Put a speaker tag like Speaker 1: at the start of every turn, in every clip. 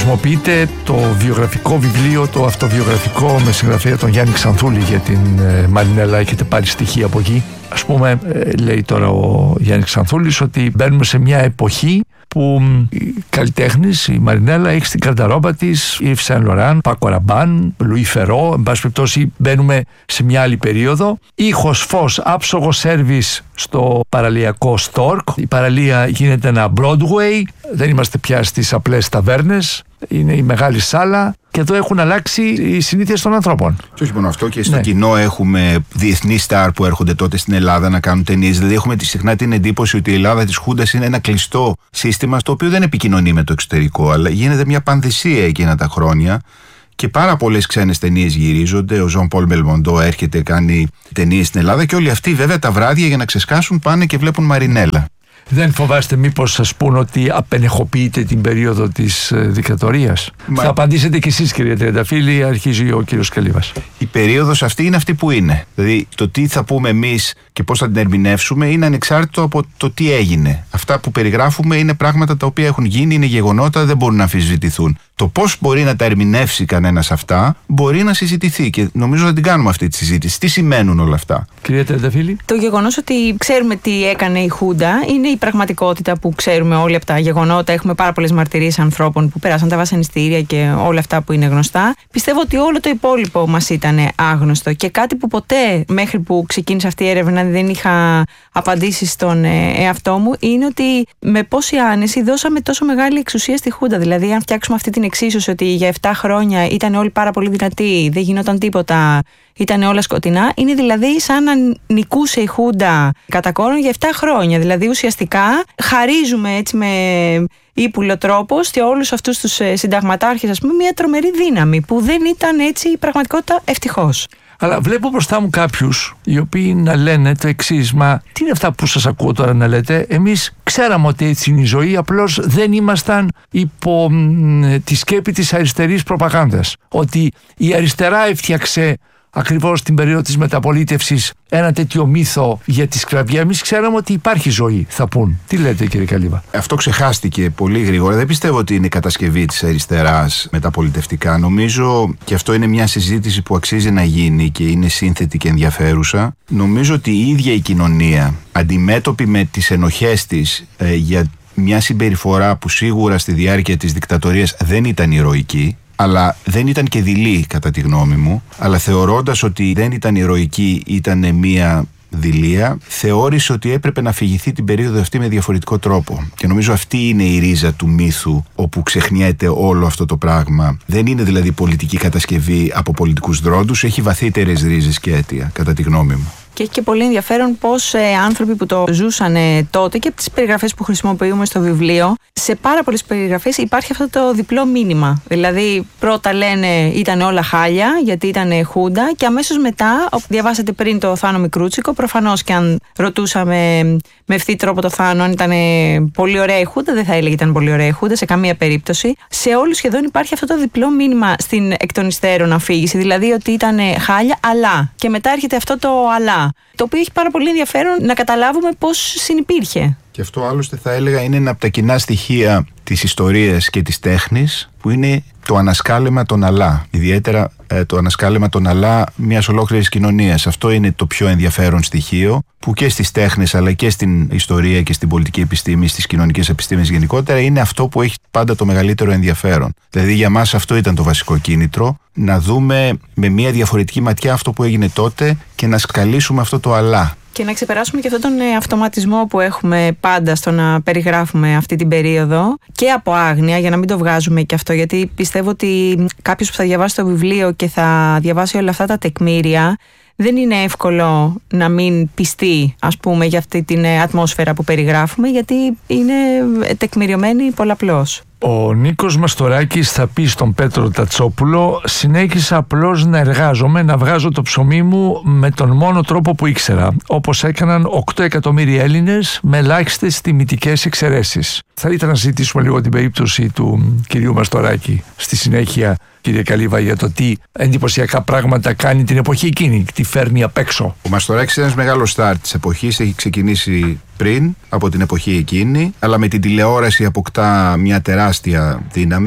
Speaker 1: χρησιμοποιείται το βιογραφικό βιβλίο, το αυτοβιογραφικό με συγγραφέα τον Γιάννη Ξανθούλη για την Μαρινέλα. Έχετε πάρει στοιχεία από εκεί? Ας πούμε, λέει τώρα ο Γιάννης Ξανθούλης ότι μπαίνουμε σε μια εποχή που η καλλιτέχνης, η Μαρινέλα, έχει στην καρταρόμπα της Yves Saint Laurent, Paco Rabanne, Louis Ferrand. Εν πάση περιπτώσει, μπαίνουμε σε μια άλλη περίοδο. Ήχος, φως, άψογο σέρβις στο παραλιακό Στόρκ. Η παραλία γίνεται ένα Broadway. Δεν είμαστε πια στις απλές ταβέρνες. Είναι η μεγάλη σάλα. Και εδώ έχουν αλλάξει οι συνήθειες των ανθρώπων.
Speaker 2: Και όχι μόνο αυτό, και στο κοινό έχουμε διεθνή στάρ που έρχονται τότε στην Ελλάδα να κάνουν ταινίες. Δηλαδή, έχουμε συχνά την εντύπωση ότι η Ελλάδα της Χούντας είναι ένα κλειστό σύστημα στο οποίο δεν επικοινωνεί με το εξωτερικό, αλλά γίνεται μια πανδυσία εκείνα τα χρόνια. Και πάρα πολλές ξένες ταινίες γυρίζονται. Ο Ζων Πολ Μπελμοντό έρχεται, κάνει ταινίες στην Ελλάδα και όλοι αυτοί βέβαια τα βράδια για να ξεσκάσουν πάνε και βλέπουν Μαρινέλα.
Speaker 1: Δεν φοβάστε μήπως σας πούν ότι απενεχοποιείτε την περίοδο της δικτατορίας? Θα απαντήσετε κι εσείς, κύριε Τριανταφύλλη, αρχίζει ο κύριος Καλύβας.
Speaker 2: Η περίοδος αυτή είναι αυτή που είναι. Δηλαδή το τι θα πούμε εμείς και πώς θα την ερμηνεύσουμε είναι ανεξάρτητο από το τι έγινε. Αυτά που περιγράφουμε είναι πράγματα τα οποία έχουν γίνει, είναι γεγονότα, δεν μπορούν να αμφισβητηθούν. Το πώς μπορεί να τα ερμηνεύσει κανένας αυτά μπορεί να συζητηθεί και νομίζω θα την κάνουμε αυτή τη συζήτηση. Τι σημαίνουν όλα αυτά?
Speaker 1: Κυρία Τριανταφύλλη.
Speaker 3: Το γεγονός ότι ξέρουμε τι έκανε η Χούντα είναι η πραγματικότητα που ξέρουμε όλοι από τα γεγονότα. Έχουμε πάρα πολλές μαρτυρίες ανθρώπων που πέρασαν τα βασανιστήρια και όλα αυτά που είναι γνωστά. Πιστεύω ότι όλο το υπόλοιπο μας ήταν άγνωστο και κάτι που ποτέ μέχρι που ξεκίνησε αυτή η έρευνα δεν είχα απαντήσει στον εαυτό μου είναι ότι με πόση άνεση δώσαμε τόσο μεγάλη εξουσία στη Χούντα. Δηλαδή, αν φτιάξουμε αυτή την εξίσωση ότι για 7 χρόνια ήταν όλοι πάρα πολύ δυνατοί, δεν γινόταν τίποτα, ήταν όλα σκοτεινά, είναι δηλαδή σαν να νικούσε η Χούντα κατά κόρον για 7 χρόνια. Δηλαδή, ουσιαστικά χαρίζουμε έτσι με ύπουλο τρόπο σε όλους αυτούς τους συνταγματάρχες, ας πούμε, μια τρομερή δύναμη που δεν ήταν έτσι η πραγματικότητα, ευτυχώς.
Speaker 1: Αλλά βλέπω μπροστά μου κάποιους οι οποίοι να λένε το εξής: μα τι είναι αυτά που σας ακούω τώρα να λέτε? Εμείς ξέραμε ότι έτσι είναι η ζωή, απλώς δεν ήμασταν υπό τη σκέπη της αριστερής προπαγάνδας. Ότι η αριστερά έφτιαξε ακριβώς την περίοδο της μεταπολίτευσης ένα τέτοιο μύθο για τη σκλαβιά. Εμείς ξέραμε ότι υπάρχει ζωή, θα πούν. Τι λέτε, κύριε Καλύβα?
Speaker 2: Αυτό ξεχάστηκε πολύ γρήγορα. Δεν πιστεύω ότι είναι κατασκευή της αριστεράς μεταπολιτευτικά. Νομίζω, και αυτό είναι μια συζήτηση που αξίζει να γίνει και είναι σύνθετη και ενδιαφέρουσα, νομίζω ότι η ίδια η κοινωνία, αντιμέτωπη με τις ενοχές της για μια συμπεριφορά που σίγουρα στη διάρκεια της δικτατορίας δεν ήταν ηρωική, αλλά δεν ήταν και δειλή κατά τη γνώμη μου, αλλά θεωρώντας ότι δεν ήταν ηρωική, ήταν μία δειλία, θεώρησε ότι έπρεπε να αφηγηθεί την περίοδο αυτή με διαφορετικό τρόπο. Και νομίζω αυτή είναι η ρίζα του μύθου όπου ξεχνιέται όλο αυτό το πράγμα. Δεν είναι δηλαδή πολιτική κατασκευή από πολιτικούς δρόντους, έχει βαθύτερες ρίζες και αίτια, κατά τη γνώμη μου.
Speaker 3: Και έχει και πολύ ενδιαφέρον πώς άνθρωποι που το ζούσαν τότε και από τις περιγραφές που χρησιμοποιούμε στο βιβλίο, σε πάρα πολλές περιγραφές υπάρχει αυτό το διπλό μήνυμα. Δηλαδή, πρώτα λένε ήταν όλα χάλια γιατί ήταν Χούντα, και αμέσως μετά, διαβάσατε πριν το Θάνο Μικρούτσικο, προφανώς και αν ρωτούσαμε με ευθύ τρόπο το Θάνο αν ήταν πολύ ωραία η Χούντα, δεν θα έλεγε ήταν πολύ ωραία η Χούντα σε καμία περίπτωση. Σε όλους σχεδόν υπάρχει αυτό το διπλό μήνυμα στην εκ των υστέρων αφήγηση, δηλαδή ότι ήταν χάλια, αλλά. Και μετά έρχεται αυτό το αλλά, το οποίο έχει πάρα πολύ ενδιαφέρον να καταλάβουμε πώς συνυπήρχε.
Speaker 2: Και αυτό άλλωστε θα έλεγα είναι ένα από τα κοινά στοιχεία της ιστορίας και της τέχνης, που είναι το ανασκάλεμα των αλλά. Ιδιαίτερα το ανασκάλεμα των αλλά μιας ολόκληρης κοινωνίας. Αυτό είναι το πιο ενδιαφέρον στοιχείο, που και στις τέχνες αλλά και στην ιστορία και στην πολιτική επιστήμη, στις κοινωνικές επιστήμες γενικότερα, είναι αυτό που έχει πάντα το μεγαλύτερο ενδιαφέρον. Δηλαδή για μας αυτό ήταν το βασικό κίνητρο, να δούμε με μια διαφορετική ματιά αυτό που έγινε τότε και να σκαλίσουμε αυτό το αλλά.
Speaker 3: Και να ξεπεράσουμε και αυτόν τον αυτοματισμό που έχουμε πάντα στο να περιγράφουμε αυτή την περίοδο, και από άγνοια, για να μην το βγάζουμε και αυτό, γιατί πιστεύω ότι κάποιος που θα διαβάσει το βιβλίο και θα διαβάσει όλα αυτά τα τεκμήρια, δεν είναι εύκολο να μην πιστεί, ας πούμε, για αυτή την ατμόσφαιρα που περιγράφουμε, γιατί είναι τεκμηριωμένη πολλαπλώς.
Speaker 1: Ο Νίκος Μαστοράκης θα πει στον Πέτρο Τατσόπουλο: συνέχισα απλώς να εργάζομαι, να βγάζω το ψωμί μου με τον μόνο τρόπο που ήξερα, όπως έκαναν 8 εκατομμύρια Έλληνες με ελάχιστες τιμητικές εξαιρέσεις. Θα ήθελα να συζητήσουμε λίγο την περίπτωση του κυρίου Μαστοράκη στη συνέχεια, κύριε Καλύβα, για το τι εντυπωσιακά πράγματα κάνει την εποχή εκείνη, τι φέρνει απ' έξω.
Speaker 2: Ο Μαστοράκης είναι ένας μεγάλος στάρ της εποχής, έχει ξεκινήσει πριν από την εποχή εκείνη, αλλά με την τηλεόραση αποκτά μια τεράστια δύναμη.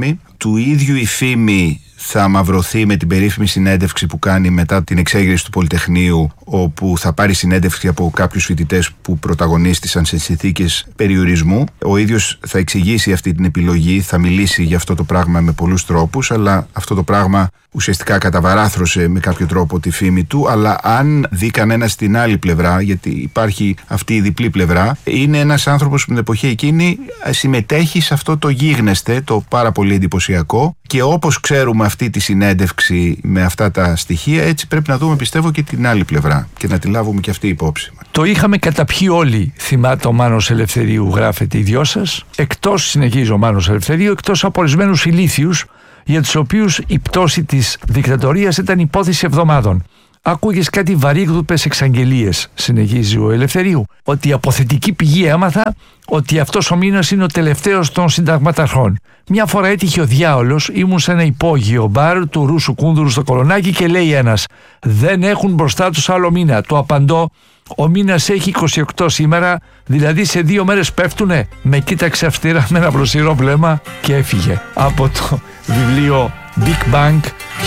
Speaker 2: του ίδιου η φήμη θα αμαυρωθεί με την περίφημη συνέντευξη που κάνει μετά την εξέγερση του Πολυτεχνείου, όπου θα πάρει συνέντευξη από κάποιους φοιτητές που πρωταγωνίστησαν σε συνθήκες περιορισμού. Ο ίδιος θα εξηγήσει αυτή την επιλογή, θα μιλήσει για αυτό το πράγμα με πολλούς τρόπους, αλλά αυτό το πράγμα ουσιαστικά καταβαράθρωσε με κάποιο τρόπο τη φήμη του. Αλλά αν δει κανένα στην άλλη πλευρά, γιατί υπάρχει αυτή η διπλή πλευρά, είναι ένας άνθρωπος που την εποχή εκείνη συμμετέχει σε αυτό το γίγνεσθε, το πάρα πολύ εντυπωσιακό, και όπως ξέρουμε αυτή τη συνέντευξη με αυτά τα στοιχεία, έτσι πρέπει να δούμε, πιστεύω, και την άλλη πλευρά και να τη λάβουμε και αυτή υπόψη.
Speaker 1: Το είχαμε καταπιεί όλοι, θυμάται ο Μάνος Ελευθερίου, γράφεται οι δυο σας, εκτός, συνεχίζει ο Μάνος Ελευθερίου, εκτός από ορισμένους ηλίθιους, για τους οποίους η πτώση της δικτατορίας ήταν υπόθεση εβδομάδων. Άκουγες κάτι βαρύγδουπες εξαγγελίες, συνεχίζει ο Ελευθερίου, ότι από θετική πηγή έμαθα ότι αυτός ο μήνας είναι ο τελευταίος των συνταγματαρχών. Μια φορά έτυχε ο διάολος, ήμουν σε ένα υπόγειο μπαρ του Ρούσου Κούνδουρου στο Κολονάκι και λέει ένας: δεν έχουν μπροστά τους άλλο μήνα. Του απαντώ: ο μήνας έχει 28 σήμερα, δηλαδή σε 2 μέρες πέφτουνε. Με κοίταξε αυστηρά με ένα μπροσιρό βλέμμα και έφυγε. Από το βιβλίο Big Bang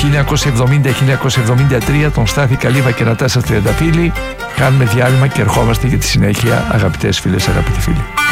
Speaker 1: 1970-1973 των Στάθη Καλίβα και Νατάσας Τριανταφύλλη. Κάνουμε διάλειμμα και ερχόμαστε για τη συνέχεια, αγαπητές φίλες, αγαπητοί φίλοι.